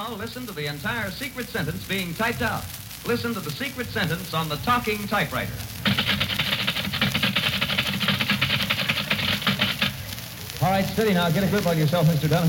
Now listen to the entire secret sentence being typed out. Listen to the secret sentence on the talking typewriter. All right, steady now. Get a grip on yourself, Mr. Dunn.